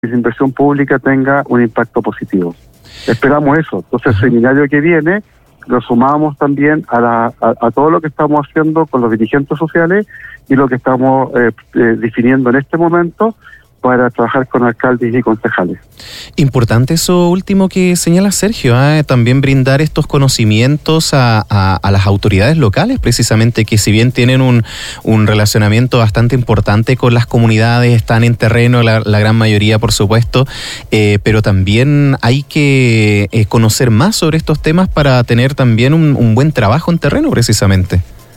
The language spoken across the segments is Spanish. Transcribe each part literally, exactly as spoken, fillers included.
esa inversión pública tenga un impacto positivo. Esperamos eso. Entonces, el seminario que viene lo sumamos también a, la, a, a todo lo que estamos haciendo con los dirigentes sociales y lo que estamos eh, eh, definiendo en este momento para trabajar con alcaldes y concejales. Importante eso último que señala Sergio, ¿eh? También brindar estos conocimientos a, a, a las autoridades locales, precisamente, que si bien tienen un, un relacionamiento bastante importante con las comunidades, están en terreno, la, la gran mayoría, por supuesto, eh, pero también hay que eh, conocer más sobre estos temas para tener también un, un buen trabajo en terreno, precisamente.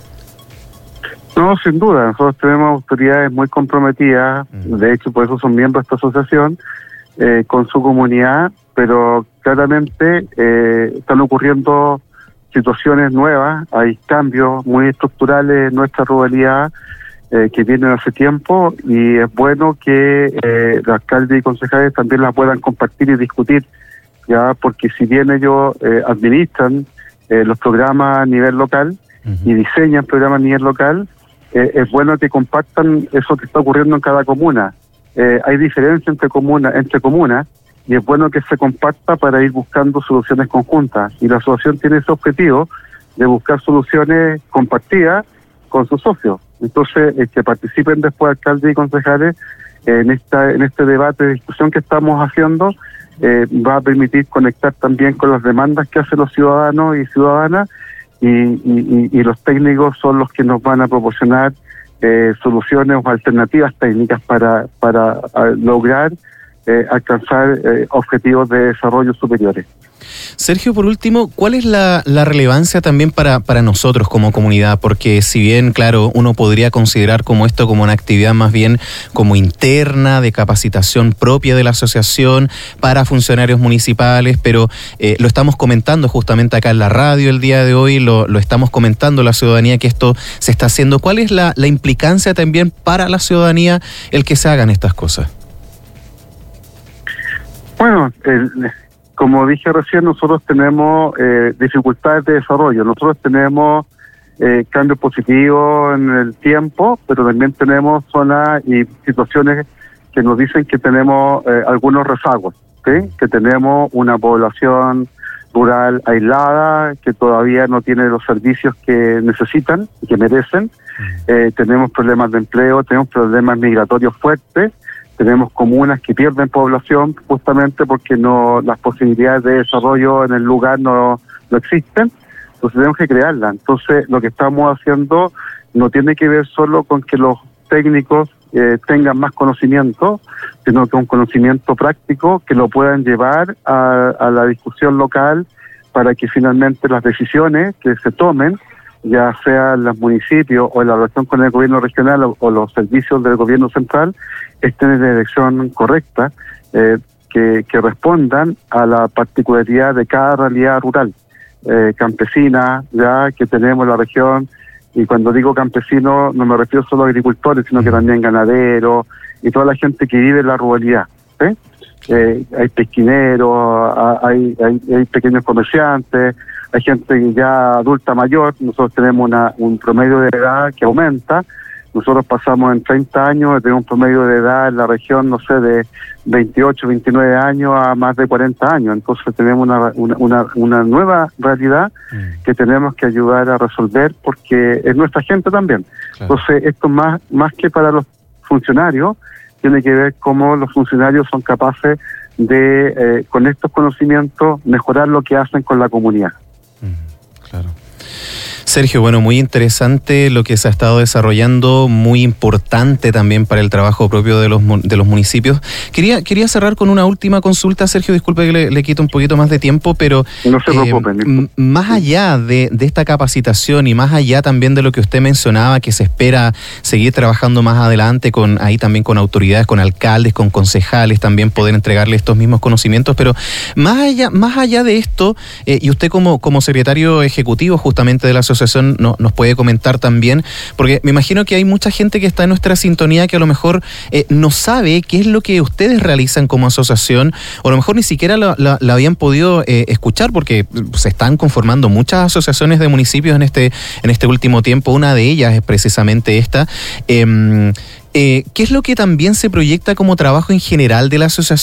No, sin duda. Nosotros tenemos autoridades muy comprometidas, de hecho por eso son miembros de esta asociación, eh, con su comunidad, pero claramente eh, están ocurriendo situaciones nuevas, hay cambios muy estructurales en nuestra ruralidad eh, que vienen hace tiempo, y es bueno que eh, los alcaldes y concejales también las puedan compartir y discutir, ya porque si bien ellos eh, administran eh, los programas a nivel local uh-huh. y diseñan programas a nivel local, Eh, es bueno que compartan eso que está ocurriendo en cada comuna. Eh, hay diferencia entre comunas, entre comunas, y es bueno que se comparta para ir buscando soluciones conjuntas. Y la asociación tiene ese objetivo de buscar soluciones compartidas con sus socios. Entonces, eh, que participen después alcaldes y concejales eh, en esta en este debate de discusión que estamos haciendo, eh, va a permitir conectar también con las demandas que hacen los ciudadanos y ciudadanas. Y, y, y los técnicos son los que nos van a proporcionar eh, soluciones o alternativas técnicas para, para lograr eh, alcanzar eh, objetivos de desarrollo superiores. Sergio, por último, ¿cuál es la, la relevancia también para, para nosotros como comunidad? Porque si bien, claro, uno podría considerar como esto como una actividad más bien como interna, de capacitación propia de la asociación para funcionarios municipales, pero eh, lo estamos comentando justamente acá en la radio el día de hoy, lo, lo estamos comentando la ciudadanía que esto se está haciendo. ¿Cuál es la, la implicancia también para la ciudadanía el que se hagan estas cosas? Bueno, el... como dije recién, nosotros tenemos eh, dificultades de desarrollo, nosotros tenemos eh, cambios positivos en el tiempo, pero también tenemos zonas y situaciones que nos dicen que tenemos eh, algunos rezagos, ¿sí? Que tenemos una población rural aislada, que todavía no tiene los servicios que necesitan y que merecen, eh, tenemos problemas de empleo, tenemos problemas migratorios fuertes, tenemos comunas que pierden población justamente porque no las posibilidades de desarrollo en el lugar no, no existen, entonces tenemos que crearlas. Entonces lo que estamos haciendo no tiene que ver solo con que los técnicos eh, tengan más conocimiento, sino que un conocimiento práctico que lo puedan llevar a, a la discusión local para que finalmente las decisiones que se tomen, ya sea en los municipios o en la relación con el gobierno regional o, o los servicios del gobierno central, estén en la dirección correcta, eh, que, que respondan a la particularidad de cada realidad rural, eh, campesina, ya que tenemos en la región. Y cuando digo campesino no me refiero solo a agricultores, sino que también ganaderos y toda la gente que vive en la ruralidad, ¿sí? Eh, hay pesquineros, hay, hay, hay pequeños comerciantes, hay gente ya adulta mayor. Nosotros tenemos una, un promedio de edad que aumenta. Nosotros pasamos en treinta años de tener un promedio de edad en la región, no sé, de veintiocho, veintinueve años a más de cuarenta años. Entonces tenemos una, una, una, una nueva realidad mm. que tenemos que ayudar a resolver porque es nuestra gente también. Claro. Entonces esto más, más que para los funcionarios, tiene que ver cómo los funcionarios son capaces de, eh, con estos conocimientos, mejorar lo que hacen con la comunidad. Mm, claro. Sergio, bueno, muy interesante lo que se ha estado desarrollando, muy importante también para el trabajo propio de los de los municipios. Quería quería cerrar con una última consulta, Sergio, disculpe que le, le quito un poquito más de tiempo, pero no se preocupen. Eh, más allá de, de esta capacitación y más allá también de lo que usted mencionaba, que se espera seguir trabajando más adelante con ahí también con autoridades, con alcaldes, con concejales, también poder entregarle estos mismos conocimientos, pero más allá más allá de esto, eh, y usted como como secretario ejecutivo justamente de la asociación asociación no, nos puede comentar también, porque me imagino que hay mucha gente que está en nuestra sintonía que a lo mejor eh, no sabe qué es lo que ustedes realizan como asociación, o a lo mejor ni siquiera la, la, la habían podido eh, escuchar, porque se están conformando muchas asociaciones de municipios en este, en este último tiempo. Una de ellas es precisamente esta. Eh, eh, ¿Qué es lo que también se proyecta como trabajo en general de la asociación?